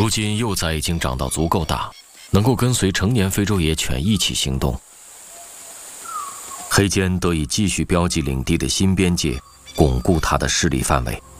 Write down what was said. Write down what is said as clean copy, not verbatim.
如今幼崽已经长到足够大，能够跟随成年非洲野犬一起行动。黑坚得以继续标记领地的新边界，巩固他的势力范围。